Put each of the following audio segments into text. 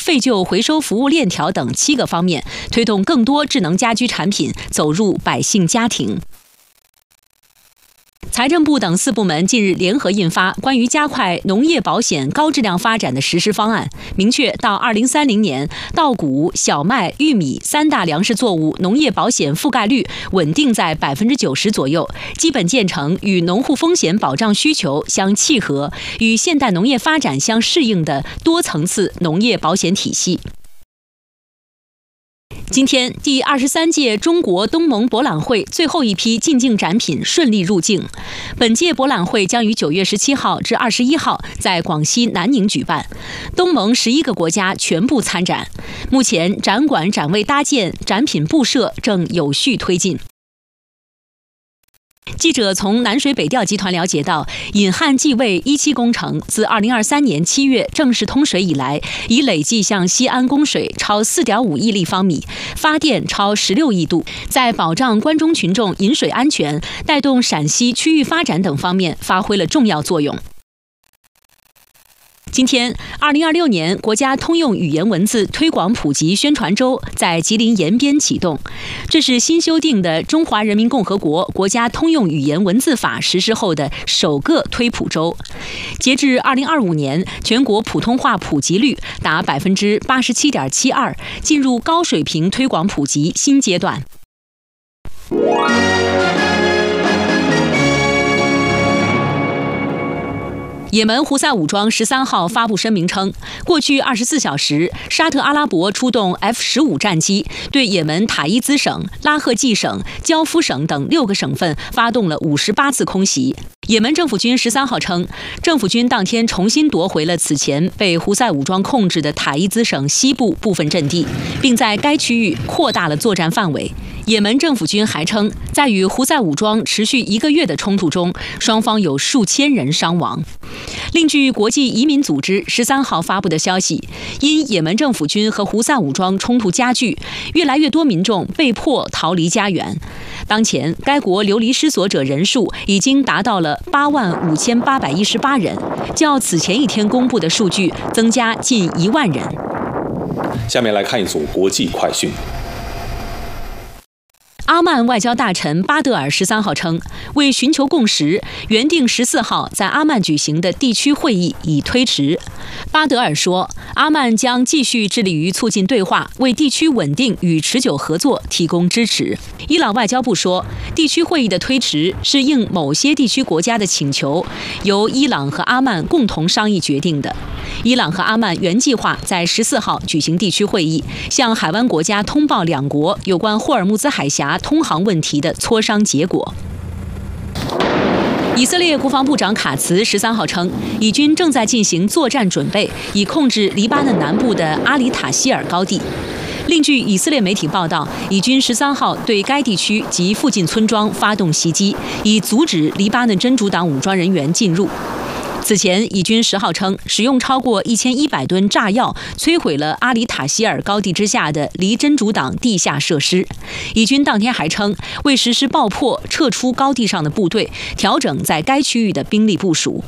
废旧回收服务链条等7个方面，推动更多智能家居产品走入百姓家庭。财政部等4部门近日联合印发关于加快农业保险高质量发展的实施方案，明确到2030年，稻谷、小麦、玉米3大粮食作物农业保险覆盖率稳定在90%左右，基本建成与农户风险保障需求相契合、与现代农业发展相适应的多层次农业保险体系。今天，第23届中国东盟博览会最后一批进境展品顺利入境。本届博览会将于9月17号至21号在广西南宁举办，东盟11个国家全部参展。目前，展馆展位搭建、展品布设正有序推进。记者从南水北调集团了解到，引汉济渭17工程自2023年7月正式通水以来，已累计向西安供水超4.5亿立方米，发电超16亿度，在保障关中群众饮水安全、带动陕西区域发展等方面发挥了重要作用。今天，2026年国家通用语言文字推广普及宣传周在吉林延边启动。这是新修订的《中华人民共和国国家通用语言文字法》实施后的首个推普周。截至2025年，全国普通话普及率达87.72%，进入高水平推广普及新阶段。也门胡塞武装13号发布声明称，过去24小时，沙特阿拉伯出动 F-15战机，对也门塔伊兹省、拉赫济省、焦夫省等6个省份发动了58次空袭。也门政府军13号称，政府军当天重新夺回了此前被胡塞武装控制的塔伊兹省西部部分阵地，并在该区域扩大了作战范围。也门政府军还称，在与胡塞武装持续1个月的冲突中，双方有数千人伤亡。另据国际移民组织13号发布的消息，因也门政府军和胡塞武装冲突加剧，越来越多民众被迫逃离家园。当前，该国流离失所者人数已经达到了85818人，较此前一天公布的数据增加近1万人。 下面来看一组国际快讯。 阿曼外交大臣巴德尔13号称，为寻求共识，原定14号在阿曼举行的地区会议已推迟。巴德尔说，阿曼将继续致力于促进对话，为地区稳定与持久合作提供支持。伊朗外交部说，地区会议的推迟是应某些地区国家的请求，由伊朗和阿曼共同商议决定的。伊朗和阿曼原计划在14号举行地区会议，向海湾国家通报2国有关霍尔木兹海峡通航问题的磋商结果。以色列国防部长卡茨13号称，以军正在进行作战准备，以控制黎巴嫩南部的阿里塔希尔高地。另据以色列媒体报道，以军13号对该地区及附近村庄发动袭击，以阻止黎巴嫩真主党武装人员进入。此前，以军10号称，使用超过1100吨炸药摧毁了阿里塔希尔高地之下的离真主党地下设施。以军当天还称，为实施爆破，撤出高地上的部队，调整在该区域的兵力部署。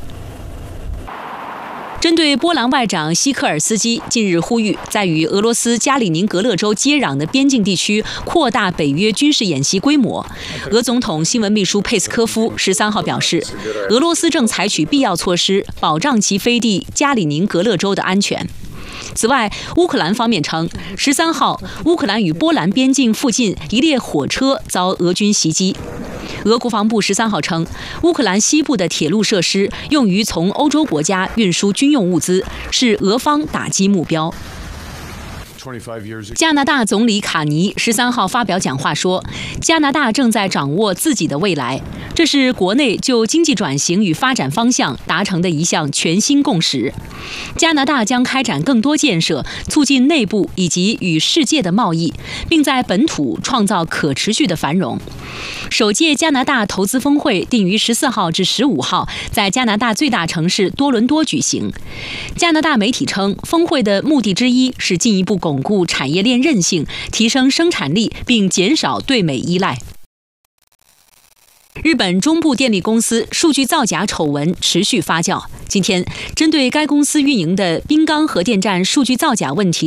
针对波兰外长希科尔斯基近日呼吁，在与俄罗斯加里宁格勒州接壤的边境地区扩大北约军事演习规模，俄总统新闻秘书佩斯科夫13号表示，俄罗斯正采取必要措施保障其飞地加里宁格勒州的安全。此外，乌克兰方面称，13号乌克兰与波兰边境附近一列火车遭俄军袭击。俄国防部13号称，乌克兰西部的铁路设施用于从欧洲国家运输军用物资，是俄方打击目标。加拿大总理卡尼13号发表讲话说，加拿大正在掌握自己的未来，这是国内就经济转型与发展方向达成的一项全新共识。加拿大将开展更多建设，促进内部以及与世界的贸易，并在本土创造可持续的繁荣。首届加拿大投资峰会定于14号至15号在加拿大最大城市多伦多举行。加拿大媒体称，峰会的目的之一是进一步巩固产业链韧性，提升生产力，并减少对美依赖。日本中部电力公司数据造假丑闻持续发酵。今天，针对该公司运营的滨冈核电站数据造假问题